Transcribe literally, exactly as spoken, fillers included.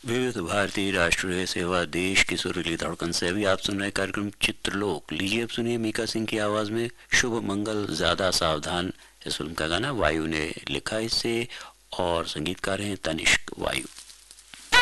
विविध भारती राष्ट्रीय सेवा देश की सुरीली धड़कन से अभी आप सुन रहे कार्यक्रम चित्रलोक। लीजिए अब सुनिए मीका सिंह की आवाज में शुभ मंगल ज्यादा सावधान। इस फिल्म का गाना वायु ने लिखा इसे और संगीतकार हैं तनिष्क वायु।